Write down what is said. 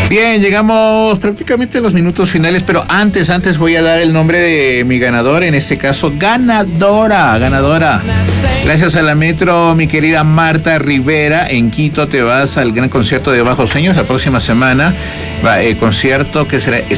Bien, llegamos prácticamente a los minutos finales, pero antes voy a dar el nombre de mi ganador, en este caso, ganadora. Gracias a la Metro, mi querida Marta Rivera, en Quito te vas al gran concierto de Bajos Sueños la próxima semana. Concierto que será